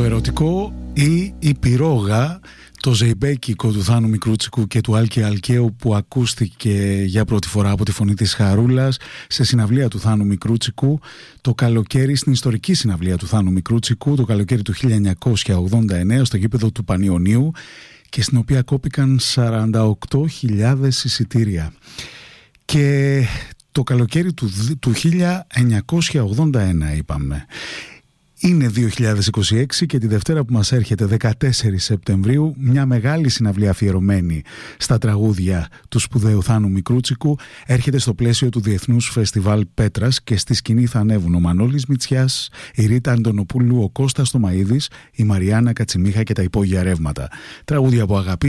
Το ερωτικό ή η πυρόγα, το ζεϊμπέκικο του Θάνου Μικρούτσικου και του Άλκη Αλκαίου, που ακούστηκε για πρώτη φορά από τη φωνή της Χαρούλας σε συναυλία του Θάνου Μικρούτσικου το καλοκαίρι, στην ιστορική συναυλία του Θάνου Μικρούτσικου το καλοκαίρι του 1989 στο γήπεδο του Πανιωνίου, και στην οποία κόπηκαν 48.000 εισιτήρια. Και το καλοκαίρι του 1981 είπαμε. Είναι 2026 και τη Δευτέρα που μας έρχεται, 14 Σεπτεμβρίου, μια μεγάλη συναυλία αφιερωμένη στα τραγούδια του σπουδαίου Θάνου Μικρούτσικου έρχεται στο πλαίσιο του Διεθνούς Φεστιβάλ Πέτρας, και στη σκηνή θα ανέβουν ο Μανώλης Μητσιάς, η Ρίτα Αντωνοπούλου, ο Κώστας Τομαΐδης, η Μαριάννα Κατσιμίχα και τα υπόγεια ρεύματα. Τραγούδια που αγαπήσαμε